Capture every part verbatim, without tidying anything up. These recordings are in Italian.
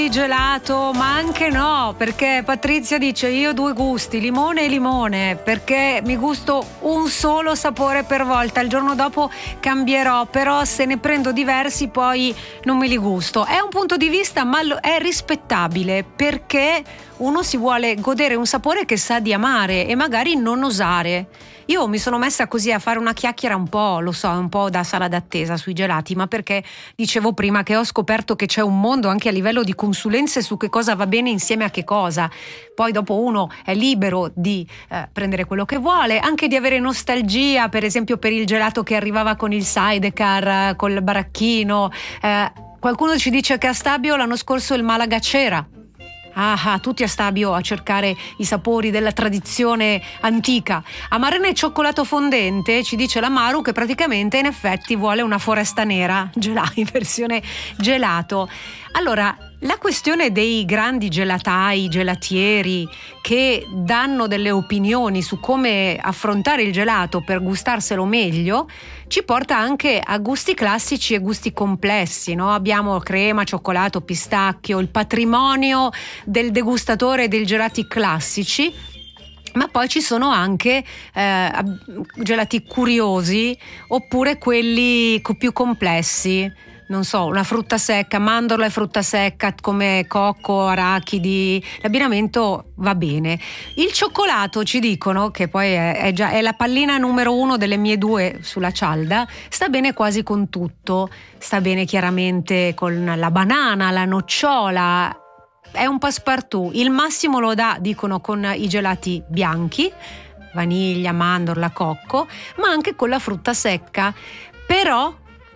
Gelato, ma anche no, perché Patrizia dice: io due gusti, limone e limone, perché mi gusto un solo sapore per volta, il giorno dopo cambierò, però se ne prendo diversi poi non me li gusto. È un punto di vista, ma è rispettabile, perché uno si vuole godere un sapore che sa di amare e magari non osare. Io mi sono messa così a fare una chiacchiera un po', lo so, un po' da sala d'attesa sui gelati, ma perché dicevo prima che ho scoperto che c'è un mondo anche a livello di consulenze su che cosa va bene insieme a che cosa. Poi dopo uno è libero di eh, prendere quello che vuole, anche di avere nostalgia, per esempio per il gelato che arrivava con il sidecar, col baracchino. Eh, qualcuno ci dice che a Stabio l'anno scorso il Malaga c'era. Ah, ah, tutti a Stabio a cercare i sapori della tradizione antica. Amarene e cioccolato fondente, ci dice la Maru, che praticamente in effetti vuole una foresta nera gelato, in versione gelato. Allora, la questione dei grandi gelatai, gelatieri che danno delle opinioni su come affrontare il gelato per gustarselo meglio ci porta anche a gusti classici e gusti complessi, no? Abbiamo crema, cioccolato, pistacchio, il patrimonio del degustatore dei gelati classici, ma poi ci sono anche eh, gelati curiosi oppure quelli più complessi. Non so, una frutta secca, mandorla e frutta secca come cocco, arachidi, l'abbinamento va bene. Il cioccolato, ci dicono, che poi è, è già è la pallina numero uno delle mie due sulla cialda, sta bene quasi con tutto, sta bene chiaramente con la banana, la nocciola, è un passepartout. Il massimo lo dà, dicono, con i gelati bianchi, vaniglia, mandorla, cocco, ma anche con la frutta secca. Però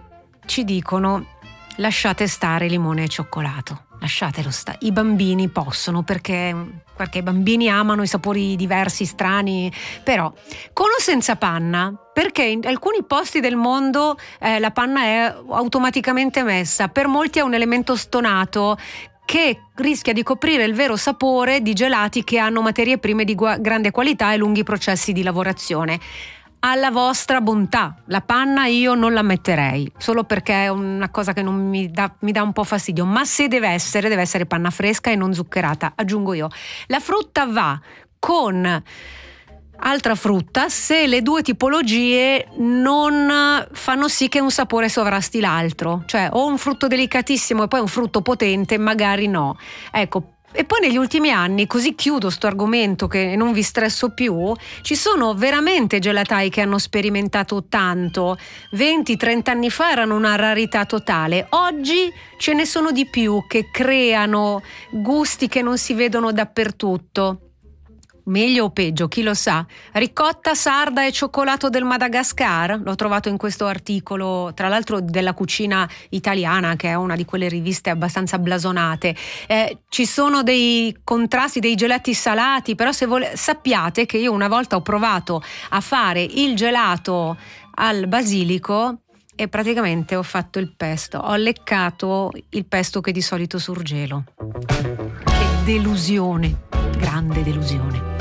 ci dicono: lasciate stare limone e cioccolato, lasciatelo stare. I bambini possono, perché perché i bambini amano i sapori diversi, strani, però con o senza panna, perché in alcuni posti del mondo eh, la panna è automaticamente messa, per molti è un elemento stonato che rischia di coprire il vero sapore di gelati che hanno materie prime di gu- grande qualità e lunghi processi di lavorazione. Alla vostra bontà, la panna io non la metterei, solo perché è una cosa che non mi dà, mi dà un po' fastidio, ma se deve essere, deve essere panna fresca e non zuccherata, aggiungo io. La frutta va con altra frutta se le due tipologie non fanno sì che un sapore sovrasti l'altro, cioè o un frutto delicatissimo e poi un frutto potente, magari no. Ecco. E poi negli ultimi anni, così chiudo sto argomento che non vi stresso più, ci sono veramente gelatai che hanno sperimentato tanto. venti trenta anni fa erano una rarità totale, oggi ce ne sono di più che creano gusti che non si vedono dappertutto. Meglio o peggio, chi lo sa. Ricotta sarda e cioccolato del Madagascar, l'ho trovato in questo articolo, tra l'altro della cucina italiana, che è una di quelle riviste abbastanza blasonate. Eh, ci sono dei contrasti, dei gelati salati, però se vole... sappiate che io una volta ho provato a fare il gelato al basilico e praticamente ho fatto il pesto, ho leccato il pesto che di solito surgelo. Che delusione, grande delusione.